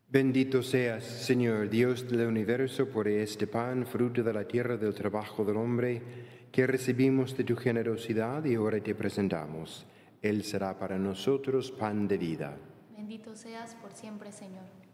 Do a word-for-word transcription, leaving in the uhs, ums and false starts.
Bendito seas, Señor, Dios del universo, por este pan, fruto de la tierra del trabajo del hombre, que recibimos de tu generosidad y ahora te presentamos. Él será para nosotros pan de vida. Bendito seas por siempre, Señor.